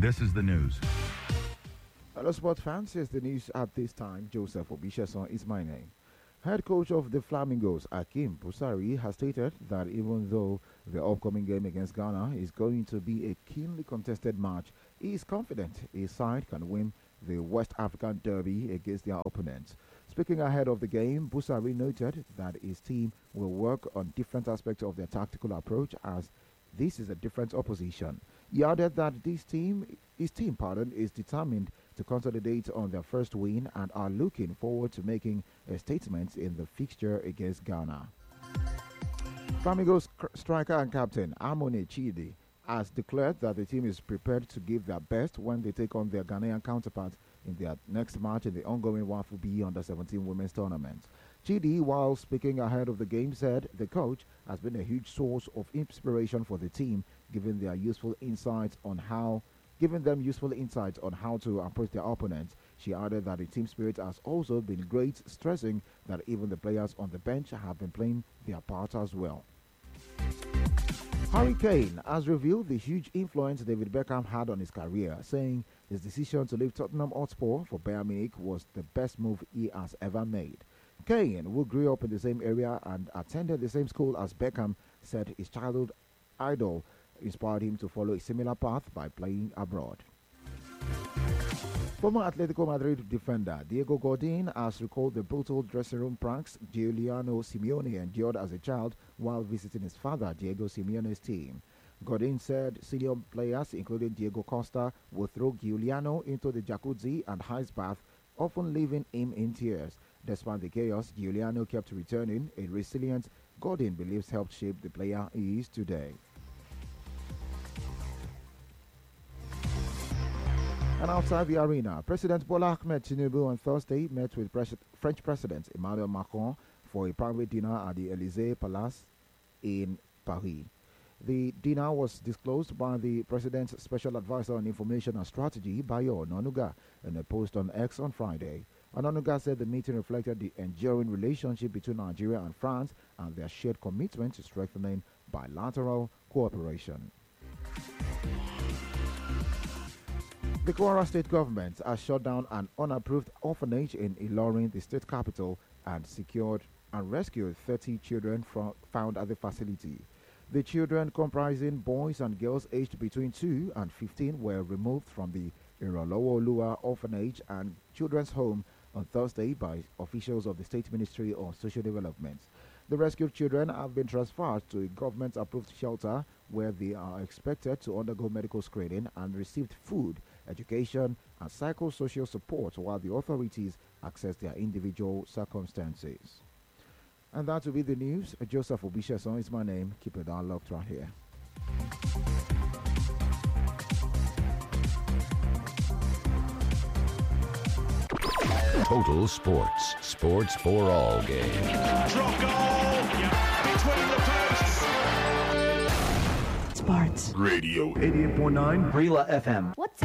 This is the news. Hello, sports fans. Here's the news at this time. Joseph Obishason is my name. Head coach of the Flamingos, Akim Busari, has stated that even though the upcoming game against Ghana is going to be a keenly contested match, he is confident his side can win the West African Derby against their opponents. Speaking ahead of the game, Busari noted that his team will work on different aspects of their tactical approach as this is a different opposition. He added that his team is determined to consolidate on their first win and are looking forward to making a statement in the fixture against Ghana. Flamingos striker and captain Amone Chidi has declared that the team is prepared to give their best when they take on their Ghanaian counterparts in their next match in the ongoing WAFU B Under-17 Women's Tournament. Chidi, while speaking ahead of the game, said the coach has been a huge source of inspiration for the team, giving them useful insights on how to approach their opponents. She added that the team spirit has also been great, stressing that even the players on the bench have been playing their part as well. Harry Kane has revealed the huge influence David Beckham had on his career, saying his decision to leave Tottenham Hotspur for Bayern Munich was the best move he has ever made. Kane, who grew up in the same area and attended the same school as Beckham, said his childhood idol inspired him to follow a similar path by playing abroad. Former Atletico Madrid defender Diego Godin has recalled the brutal dressing room pranks Giuliano Simeone endured as a child while visiting his father Diego Simeone's team. Godin said senior players, including Diego Costa, would throw Giuliano into the jacuzzi and ice bath, often leaving him in tears. Despite the chaos, Giuliano kept returning, a resilience Godin believes helped shape the player he is today. And outside the arena, President Bola Ahmed Tinubu on Thursday met with French President Emmanuel Macron for a private dinner at the Élysée Palace in Paris. The dinner was disclosed by the President's Special Advisor on Information and Strategy, Bayo Onanuga, in a post on X on Friday. Onanuga said the meeting reflected the enduring relationship between Nigeria and France and their shared commitment to strengthening bilateral cooperation. The Kwara State government has shut down an unapproved orphanage in Ilorin, the state capital, and secured and rescued 30 children found at the facility. The children, comprising boys and girls aged between 2 and 15, were removed from the Irolowo Orphanage and Children's Home on Thursday by officials of the State Ministry of Social Development. The rescued children have been transferred to a government-approved shelter where they are expected to undergo medical screening and received food, education, and psychosocial support while the authorities assess their individual circumstances. And that will be the news. Joseph Obishason is my name. Keep it on locked right here. Total Sports. Sports for all game. Drop goal! Yeah. Between the posts! Sports. Radio 88.9 Rila FM. What's